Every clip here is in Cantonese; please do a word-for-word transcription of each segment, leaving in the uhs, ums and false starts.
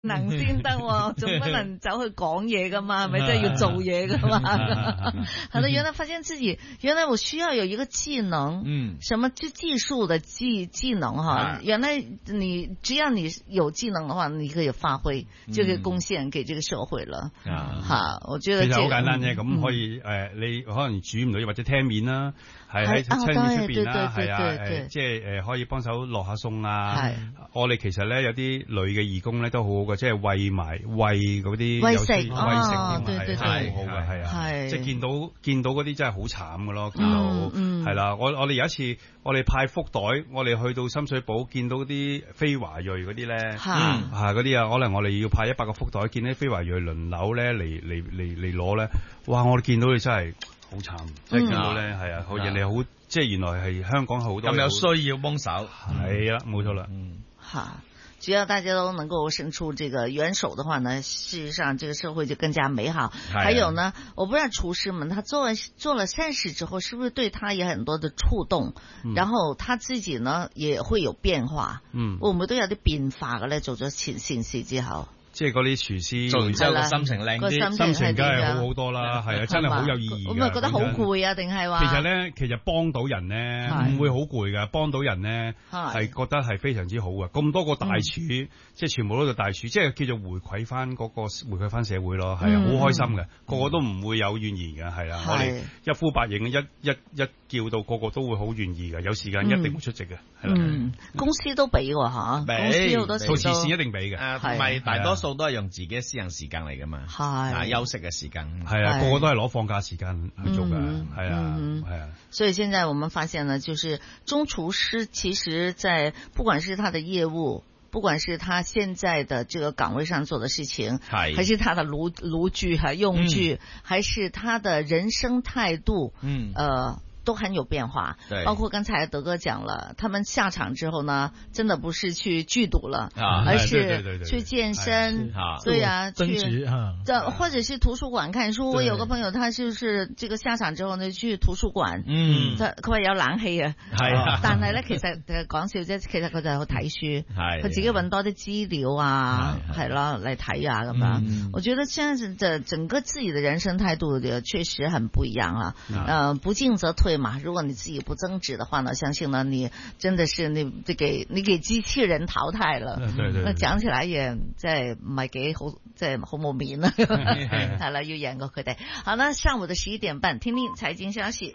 能先得喎，總不能走去講嘢噶嘛，咪真係要做嘢噶嘛。好了，原來發現自己，原來我需要有一個技能，嗯，什麼就技術的技技能哈。原來你只要你有技能的話，你可以發揮，就可以貢獻給這個社會了。啊，吓，我覺得其實好簡單啫，咁可以誒，你可能煮唔到或者聽面啦，係喺餐廳出邊啦，係啊，誒，即係誒可以幫手落下餸啊。我哋其實咧有啲女嘅義工咧都好好嘅，即係餵埋餵嗰啲餵食， 餵食添啊，係係好嘅，係啊，即係見到見到嗰啲真係好慘㗎咯，見到係啦。我我哋有一次我哋派福袋，我哋去到深水埗見到啲非華裔嗰啲咧，嚇嗰啲啊，可能我哋要派一百個福袋，見啲非華裔輪流咧嚟嚟嚟嚟攞咧，哇！我哋見到你真係好慘，即係見到咧係啊，好人哋好即係原來係香港好多咁有需要幫手， 係啦，冇錯啦， 嗯，嚇。只要大家都能夠伸出這個援手的話呢，事實上這個社會就更加美好。還有呢，我不知道廚師們他做做了善事之後，是不是對他有很多的觸動，嗯、然後他自己呢也會有變化。嗯，會唔會都有啲變化嘅咧？做咗善善事之後。 即係嗰啲廚師做完之後個心情靚啲， 心情梗係好好多啦，係啊，真係好有意義。 咁咪覺得好攰啊？定係話？ 其實咧，其實幫到人咧唔會好攰㗎，幫到人咧係覺得係非常之好嘅。咁多個大廚，即係全部都係大廚，即係叫做回饋翻嗰個回饋翻社會咯，係啊，好開心嘅，個個都唔會有怨言嘅，係啦，我哋一呼百應，一一一叫到個個都會好願意嘅，有時間一定會出席嘅，係啦。 嗯，公司都俾喎嚇，公司好多時做慈善一定俾嘅， 誒，唔係大多數都係用自己嘅私人時間嚟噶嘛，係休息嘅時間， 係啊，個個都係攞放假時間去做噶，係啊，係啊。 所以現在我們發現呢，就是中廚師其實在不管是他的業務，不管是他現在的這個崗位上做的事情，還是他的爐爐具和用具，還是他的人生態度，嗯，呃。都很有變化，包括剛才德哥講了，他們下場之後呢，真的不是去聚賭了，啊、而是去健身，對呀，去，這或者是圖書館看書。我有個朋友，他就是這個下場之後呢，去圖書館，嗯，佢佢話有冷氣啊，係啊，但係咧其實講笑啫，其實佢就係去睇書，係，佢自己揾多啲資料啊，係咯嚟睇啊咁樣。嗯、我覺得現在的整個自己的人生態度的確實很不一樣啊，嗯、呃，不進則退。嘛，如果你自己不增值的話呢，相信呢，你真的是你這給你給機器人淘汰了。對對對，那講起來也即係唔係幾好，即係好冇面啦。係啦，要贏過佢哋。好，那上午的十一點半，聽聽財經消息。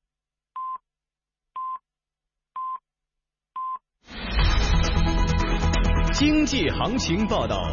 經濟行情報道。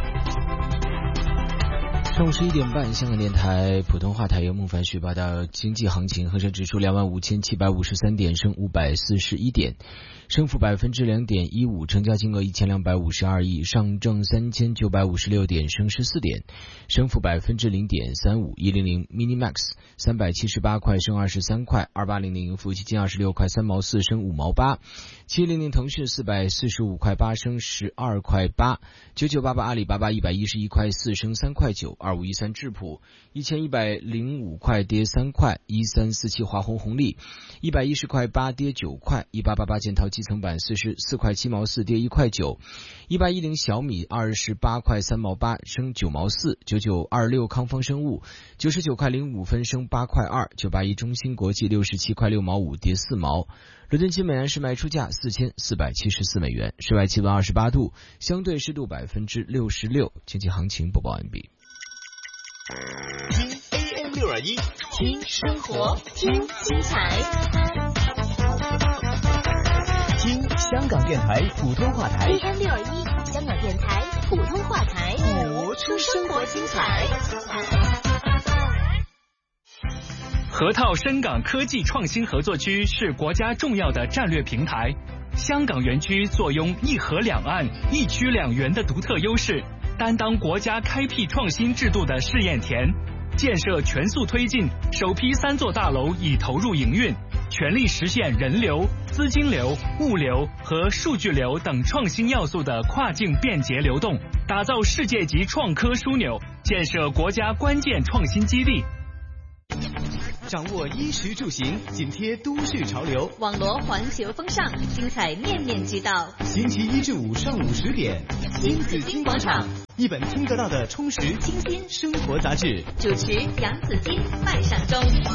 上午十一點半，香港電台普通話台由孟凡旭報道經濟行情，恒生指數兩萬五千七百五十三點，升五百四十一點，升幅百分之兩點一五，成交金額一千兩百五十二億，上證三千九百五十六點，升十四點，升幅百分之零點三五，一零零 Minimax 三百七十八塊，升二十三塊，二八零零富基金二十六塊三毛四，升五毛八，七零零騰訊四百四十五塊八，升十二塊八，九九八八阿里巴巴一百一十一塊四，升三塊九。二五一三智普一千一百零五塊跌三塊，一三四七華虹紅利一百一十塊八跌九塊，一八八八建滔基層板四十四塊七毛四跌一塊九，一八一零小米二十八塊三毛八升九毛四，九九二六康方生物九十九塊零五分升八塊二，九八一中芯國際六十七塊六毛五跌四毛。伦敦金每安士賣出價四千四百七十四美元，室外氣溫二十八度，相對濕度百分之六十六。經濟行情播報完畢。 聽 A M 六二一， 聽生活，聽精彩， 聽香港電台普通話台 A M 六二一，香港電台普通話台， 活出生活精彩。 河套深港科技創新合作區是國家重要的戰略平台，香港園區坐擁一河兩岸、一區兩園的獨特優勢，擔當國家開闢創新制度的試驗田，建設全速推進，首批三座大樓已投入營運，全力實現人流、資金流、物流和數據流等創新要素的跨境便捷流動，打造世界級創科樞紐，建設國家關鍵創新基地。 掌握衣食住行，紧贴都市潮流， 网罗环球风尚，精彩面面俱到。 星期一至五上午十点，新紫金广场，一本听得到的充实清新生活杂志。 主持杨紫金、麦尚中。